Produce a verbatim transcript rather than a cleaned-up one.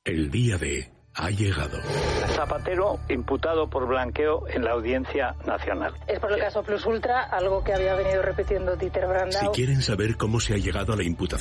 El día de ha llegado. Zapatero imputado por blanqueo en la Audiencia Nacional. Es por el caso Plus Ultra, algo que había venido repitiendo Dieter Brandau. Si quieren saber cómo se ha llegado a la imputación